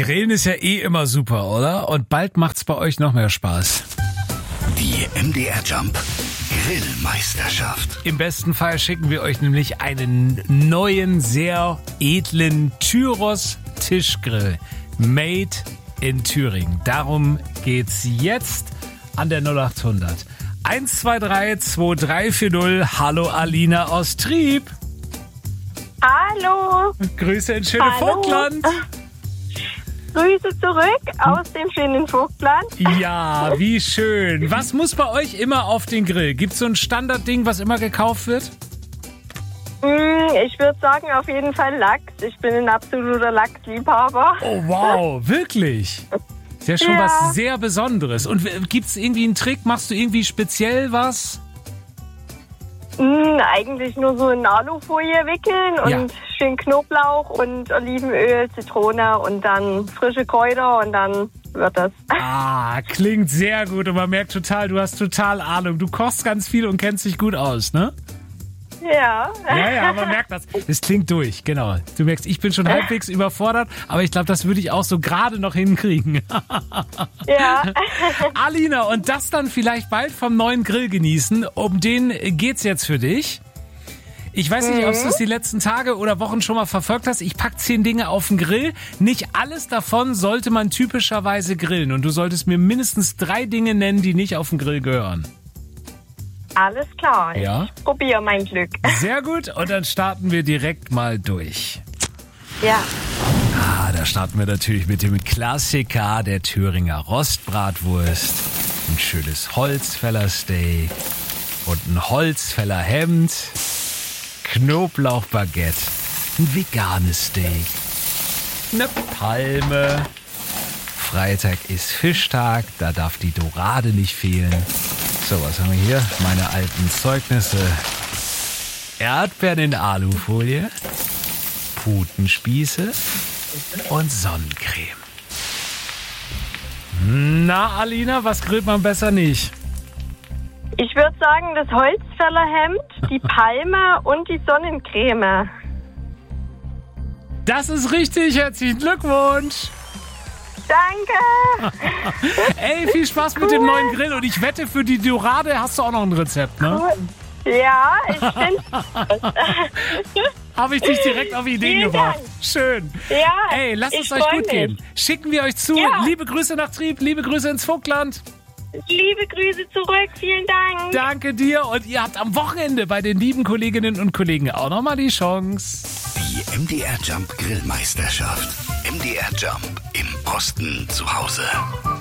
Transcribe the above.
Grillen ist ja eh immer super, oder? Und bald macht's bei euch noch mehr Spaß. Die MDR Jump Grillmeisterschaft. Im besten Fall schicken wir euch nämlich einen neuen, sehr edlen Tyros Tischgrill. Made in Thüringen. Darum geht's jetzt an der 0800. 123 2340. Hallo Alina aus Trieb. Hallo. Grüße in schöne Vogtland. Grüße zurück aus dem schönen Vogtland. Ja, wie schön. Was muss bei euch immer auf den Grill? Gibt's so ein Standardding, was immer gekauft wird? Ich würde sagen, auf jeden Fall Lachs. Ich bin ein absoluter Lachsliebhaber. Oh, wow, wirklich? Ist ja schon was sehr Besonderes. Und gibt's irgendwie einen Trick? Machst du irgendwie speziell was? Eigentlich nur so in Alufolie wickeln und schön Knoblauch und Olivenöl, Zitrone und dann frische Kräuter und dann wird das. Ah, klingt sehr gut und man merkt total, du hast total Ahnung. Du kochst ganz viel und kennst dich gut aus, ne? Ja. Ja, man merkt das. Es klingt durch, genau. Du merkst, ich bin schon halbwegs überfordert, aber ich glaube, das würde ich auch so gerade noch hinkriegen. Ja. Alina, und das dann vielleicht bald vom neuen Grill genießen. Um den geht's jetzt für dich. Ich weiß nicht, ob du es die letzten Tage oder Wochen schon mal verfolgt hast. Ich pack 10 Dinge auf den Grill. Nicht alles davon sollte man typischerweise grillen. Und du solltest mir mindestens 3 Dinge nennen, die nicht auf den Grill gehören. Alles klar. Ja. Ich probiere mein Glück. Sehr gut. Und dann starten wir direkt mal durch. Ja. Da starten wir natürlich mit dem Klassiker der Thüringer Rostbratwurst. Ein schönes Holzfällersteak und ein Holzfällerhemd. Knoblauchbaguette. Ein veganes Steak. Eine Palme. Freitag ist Fischtag, da darf die Dorade nicht fehlen. So, was haben wir hier? Meine alten Zeugnisse. Erdbeeren in Alufolie, Putenspieße und Sonnencreme. Na, Alina, was grillt man besser nicht? Ich würde sagen, das Holzfällerhemd, die Palme und die Sonnencreme. Das ist richtig, herzlichen Glückwunsch. Danke. Ey, viel Spaß mit dem neuen Grill und ich wette, für die Dorade hast du auch noch ein Rezept, ne? Ja, ich finde. Habe ich dich direkt auf Ideen Vielen gebracht. Dank. Schön. Ja, Ey, lasst es ich euch freu gut mich. gehen. Schicken wir euch zu. Ja. Liebe Grüße nach Trieb, liebe Grüße ins Vogtland. Liebe Grüße zurück, vielen Dank. Danke dir und ihr habt am Wochenende bei den lieben Kolleginnen und Kollegen auch nochmal die Chance. Die MDR Jump Grillmeisterschaft. MDR Jump im Osten zu Hause.